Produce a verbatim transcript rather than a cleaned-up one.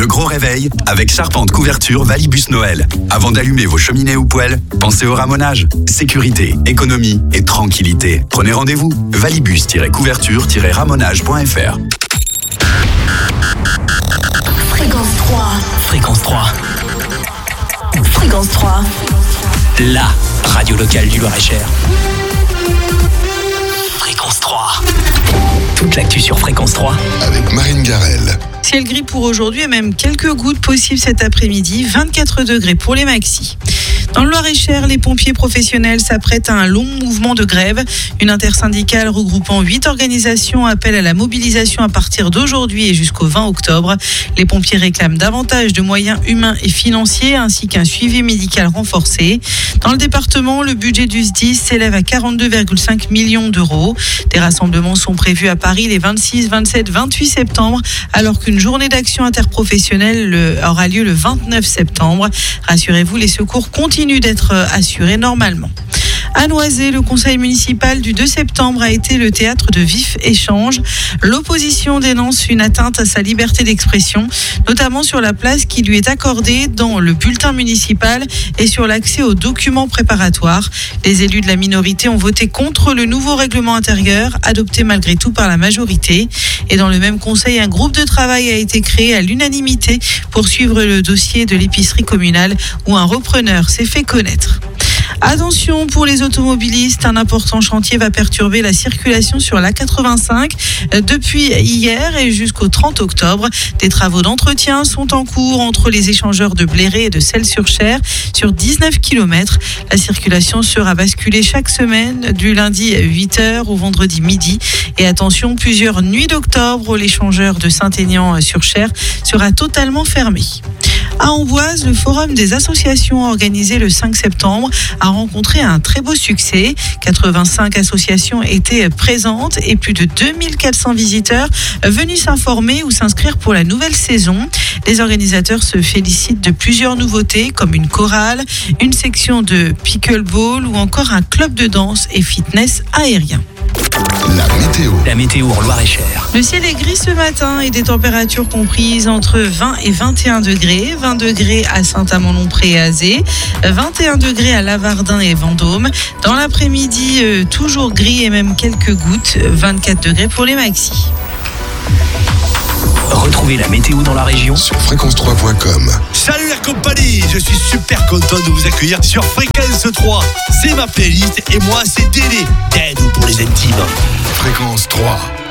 Le gros réveil avec charpente couverture Valibus Noël. Avant d'allumer vos cheminées ou poêles, pensez au ramonage. Sécurité, économie et tranquillité. Prenez rendez-vous. valibus tiret couverture tiret ramonage point f r. Fréquence trois. Fréquence trois. Fréquence trois. La radio locale du Loir-et-Cher. Fréquence trois. Toute l'actu sur Fréquence trois. Avec Marine Garel. Ciel gris pour aujourd'hui et même quelques gouttes possibles cet après-midi. vingt-quatre degrés pour les maxis. Dans le Loir-et-Cher, les pompiers professionnels s'apprêtent à un long mouvement de grève. Une intersyndicale regroupant huit organisations appelle à la mobilisation à partir d'aujourd'hui et jusqu'au vingt octobre. Les pompiers réclament davantage de moyens humains et financiers ainsi qu'un suivi médical renforcé. Dans le département, le budget du S D I S s'élève à quarante-deux virgule cinq millions d'euros. Des rassemblements sont prévus à Paris les vingt-six, vingt-sept, vingt-huit septembre, alors qu'une journée d'action interprofessionnelle aura lieu le vingt-neuf septembre. Rassurez-vous, les secours continuent d'être assurés normalement. À Noisy, le conseil municipal du deux septembre a été le théâtre de vifs échanges. L'opposition dénonce une atteinte à sa liberté d'expression, notamment sur la place qui lui est accordée dans le bulletin municipal et sur l'accès aux documents préparatoires. Les élus de la minorité ont voté contre le nouveau règlement intérieur, adopté malgré tout par la majorité. Et dans le même conseil, un groupe de travail a été créé à l'unanimité pour suivre le dossier de l'épicerie communale où un repreneur s'est fait connaître. Attention pour les automobilistes, un important chantier va perturber la circulation sur l'A quatre-vingt-cinq depuis hier et jusqu'au trente octobre. Des travaux d'entretien sont en cours entre les échangeurs de Bléré et de Celles-sur-Cher sur dix-neuf kilomètres. La circulation sera basculée chaque semaine du lundi huit heures au vendredi midi. Et attention, plusieurs nuits d'octobre où l'échangeur de Saint-Aignan-sur-Cher sera totalement fermé. À Amboise, le forum des associations organisé le cinq septembre a rencontré un très beau succès. quatre-vingt-cinq associations étaient présentes et plus de deux mille quatre cents visiteurs venus s'informer ou s'inscrire pour la nouvelle saison. Les organisateurs se félicitent de plusieurs nouveautés comme une chorale, une section de pickleball ou encore un club de danse et fitness aérien. La météo. La météo en Loir-et-Cher. Le ciel est gris ce matin et des températures comprises entre vingt et vingt et un degrés. vingt degrés à Saint-Amand-Lompré et Azé. vingt et un degrés à Lavardin et Vendôme. Dans l'après-midi, euh, toujours gris et même quelques gouttes. vingt-quatre degrés pour les maxis. Retrouvez la météo dans la région Sur fréquence trois point com. Salut la compagnie, je suis super content de vous accueillir sur Fréquence trois. C'est ma playlist et moi c'est Dédé, Dead pour les intimes. Fréquence trois.